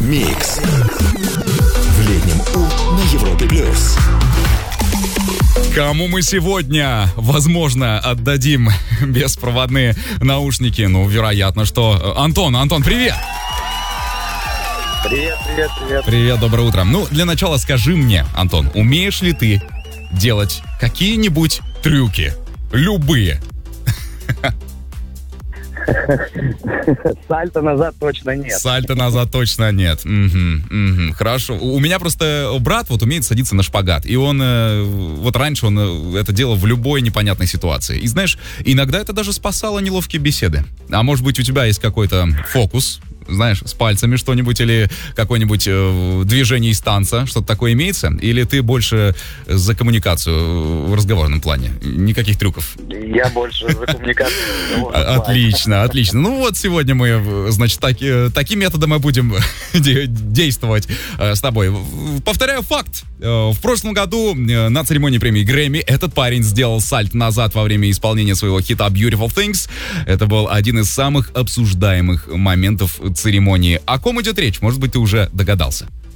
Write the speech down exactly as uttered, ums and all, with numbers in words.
Микс в летнем У на Европе плюс. Кому мы сегодня, возможно, отдадим беспроводные наушники? Ну, вероятно, что... Антон, Антон, привет! Привет, привет, привет. Привет, доброе утро. Ну, для начала скажи мне, Антон, умеешь ли ты делать какие-нибудь трюки? Любые. Сальто назад точно нет. Сальто назад точно нет. Угу, угу, хорошо. У меня просто брат вот умеет садиться на шпагат. И он, э, вот раньше он э, это делал в любой непонятной ситуации. И знаешь, иногда это даже спасало неловкие беседы. А может быть, у тебя есть какой-то фокус, знаешь, с пальцами что-нибудь или какое-нибудь э, движение из танца, что-то такое имеется? Или ты больше за коммуникацию в разговорном плане? Никаких трюков? Я больше за коммуникацию. Отлично, отлично. Ну вот сегодня мы, значит, таки, таким методом мы будем действовать э, с тобой. Повторяю факт. Э, в прошлом году э, на церемонии премии Грэмми этот парень сделал сальто назад во время исполнения своего хита Beautiful Things. Это был один из самых обсуждаемых моментов церемонии. О ком идет речь? Может быть, ты уже догадался?